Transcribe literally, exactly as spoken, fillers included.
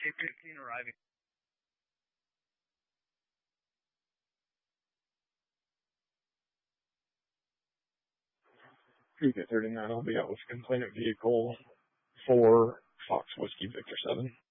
K fifteen arriving. P K thirty-nine, I'll be out with complainant vehicle for Fox Whiskey Victor seven.